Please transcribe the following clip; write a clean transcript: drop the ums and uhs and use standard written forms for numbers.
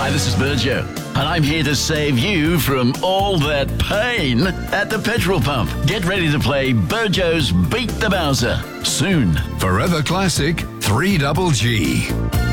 Hi, this is Virgio, and I'm here to save you from all that pain at the petrol pump. Get ready to play Virgio's Beat the Bowser soon. Forever Classic 3GG.